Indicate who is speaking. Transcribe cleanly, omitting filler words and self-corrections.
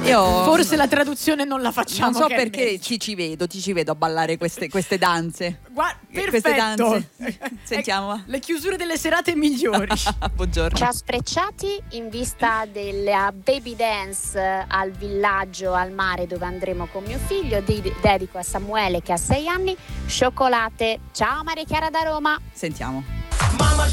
Speaker 1: Io
Speaker 2: Forse la traduzione non la facciamo.
Speaker 1: non so
Speaker 2: che è
Speaker 1: perché
Speaker 2: meglio.
Speaker 1: ti ci vedo a ballare queste danze.
Speaker 2: Perfetto.
Speaker 1: Queste danze. Sentiamo, va.
Speaker 2: Le chiusure delle serate migliori.
Speaker 1: Buongiorno.
Speaker 3: Ciao Sprecciati, in vista della baby dance al villaggio al mare dove andremo con mio figlio, dedico a Samuele che ha 6 anni cioccolate. Ciao Maria Chiara da Roma.
Speaker 1: Sentiamo.